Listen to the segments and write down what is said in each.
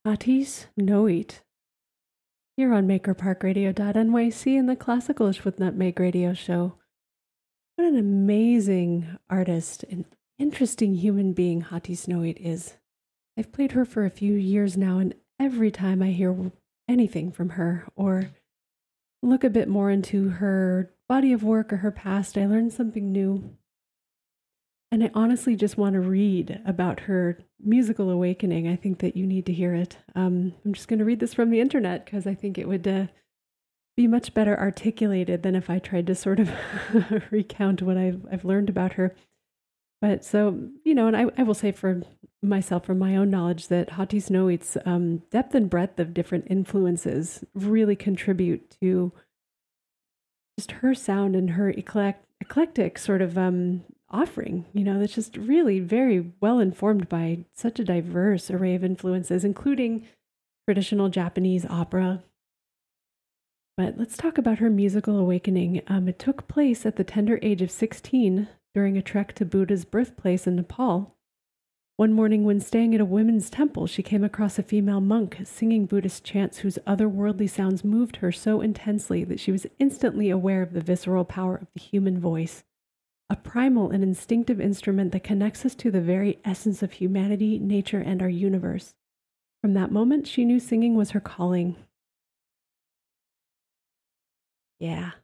Atis Noit here on MakerParkRadio.nyc and the Classicalish with Nutmeg Radio Show. What an amazing artist and interesting human being Hati Snow is. I've played her for a few years now, and every time I hear anything from her or look a bit more into her body of work or her past, I learn something new. And I honestly just want to read about her musical awakening. I think that you need to hear it. I'm just going to read this from the internet because I think it would be much better articulated than if I tried to sort of recount what I've learned about her. But so, and I will say for myself, from my own knowledge, that Hati Snowy's depth and breadth of different influences really contribute to just her sound and her eclectic sort of offering, that's just really very well informed by such a diverse array of influences, including traditional Japanese opera. But let's talk about her musical awakening. It took place at the tender age of 16 during a trek to Buddha's birthplace in Nepal. One morning when staying at a women's temple, she came across a female monk singing Buddhist chants whose otherworldly sounds moved her so intensely that she was instantly aware of the visceral power of the human voice. A primal and instinctive instrument that connects us to the very essence of humanity, nature, and our universe. From that moment, she knew singing was her calling. Yeah.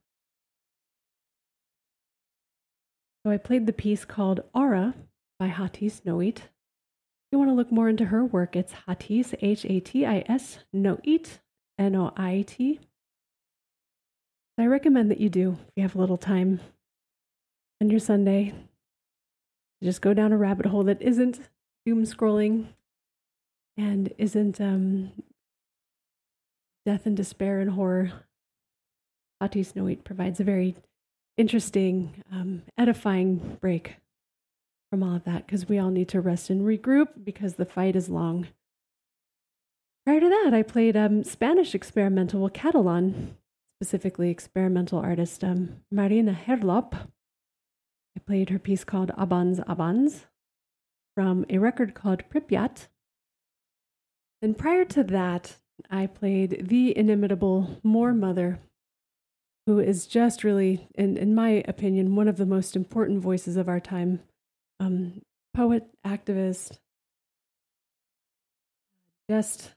So I played the piece called Aura by Hatis Noit. If you want to look more into her work, it's Hatis, Hatis, Noit, Noit. I recommend that you do if you have a little time on your Sunday. Just go down a rabbit hole that isn't doom scrolling and isn't death and despair and horror. Hatis Noit provides a very interesting, edifying break from all of that because we all need to rest and regroup because the fight is long. Prior to that, I played Spanish experimental, well, Catalan, specifically experimental artist Marina Herlop. I played her piece called Abans Abans from a record called Pripyat. And prior to that, I played the inimitable Moor Mother, who is just really, in my opinion, one of the most important voices of our time. Poet, activist, just,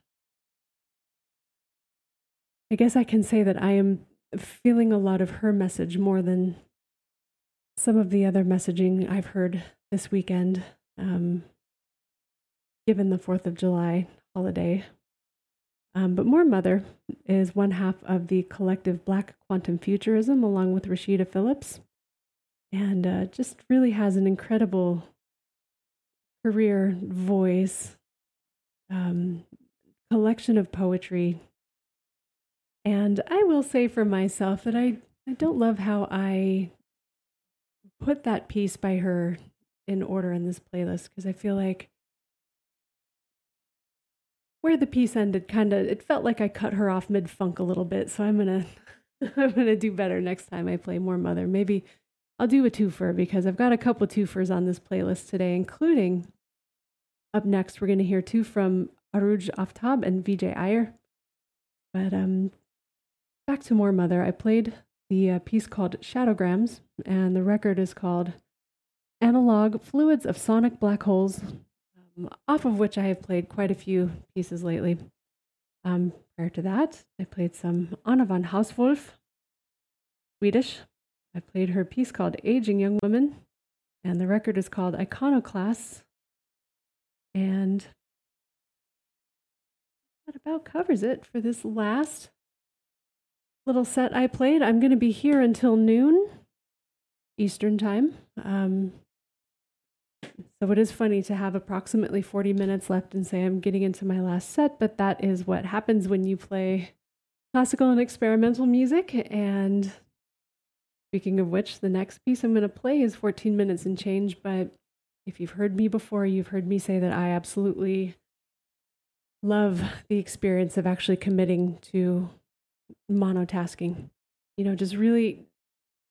I guess I can say that I am feeling a lot of her message more than some of the other messaging I've heard this weekend, given the 4th of July holiday. But Moor Mother is one half of the collective Black Quantum Futurism, along with Rashida Phillips, and just really has an incredible career, voice, collection of poetry. And I will say for myself that I don't love how I put that piece by her in order in this playlist, because I feel like where the piece ended, it felt like I cut her off mid-funk a little bit. So I'm gonna do better next time I play Moor Mother. Maybe I'll do a twofer because I've got a couple twofers on this playlist today, including up next we're gonna hear two from Aruj Aftab and Vijay Iyer. But back to Moor Mother. I played the piece called Shadowgrams, and the record is called Analog Fluids of Sonic Black Holes, off of which I have played quite a few pieces lately. Prior to that, I played some Anna van Hauswolf, Swedish. I played her piece called Aging Young Women, and the record is called Iconoclasts. And that about covers it for this last little set I played. I'm going to be here until noon Eastern time. So it is funny to have approximately 40 minutes left and say I'm getting into my last set, but that is what happens when you play classical and experimental music. And speaking of which, the next piece I'm going to play is 14 minutes and change, but if you've heard me before, you've heard me say that I absolutely love the experience of actually committing to monotasking. Just really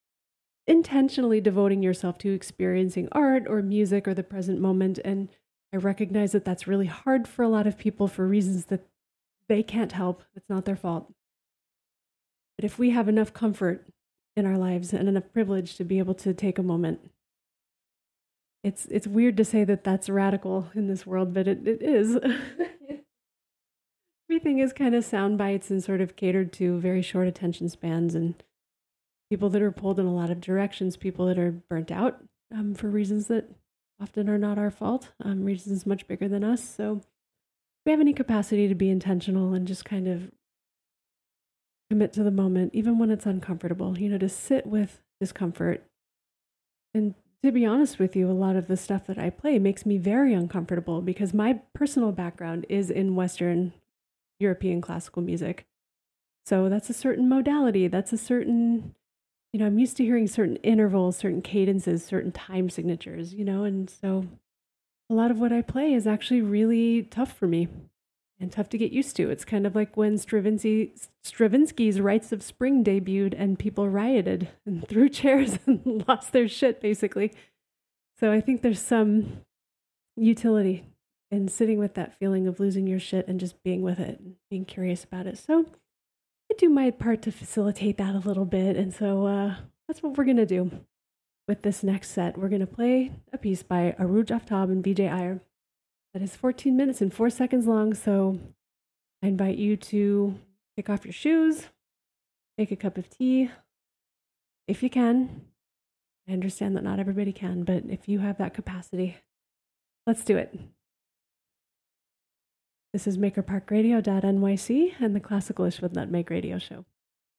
intentionally devoting yourself to experiencing art or music or the present moment and I recognize that that's really hard for a lot of people for reasons that they can't help. It's not their fault. But if we have enough comfort in our lives and enough privilege to be able to take a moment, it's weird to say that that's radical in this world, but it is. Everything is kind of sound bites and sort of catered to very short attention spans and people that are pulled in a lot of directions, people that are burnt out for reasons that often are not our fault, reasons much bigger than us. So if we have any capacity to be intentional and just kind of commit to the moment, even when it's uncomfortable, to sit with discomfort. And to be honest with you, a lot of the stuff that I play makes me very uncomfortable because my personal background is in Western European classical music. So that's a certain modality. That's a certain, I'm used to hearing certain intervals, certain cadences, certain time signatures, and so a lot of what I play is actually really tough for me and tough to get used to. It's kind of like when Stravinsky's Rites of Spring debuted and people rioted and threw chairs and lost their shit, basically. So I think there's some utility in sitting with that feeling of losing your shit and just being with it and being curious about it. So I do my part to facilitate that a little bit. And so that's what we're going to do with this next set. We're going to play a piece by Arooj Aftab and Vijay Iyer that is 14 minutes and 4 seconds long. So I invite you to take off your shoes, make a cup of tea, if you can. I understand that not everybody can, but if you have that capacity, let's do it. This is MakerParkRadio.nyc and the Classicalish with Nutmeg Radio Show.